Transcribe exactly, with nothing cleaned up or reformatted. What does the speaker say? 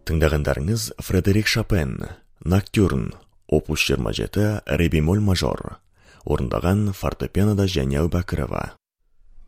Тыңдағандарыңыз Фредерик Шопен, Ноктюрн, опус жиырма жеті, ре бемоль мажор. Орындаған фортепианода Женя Әубәкірова.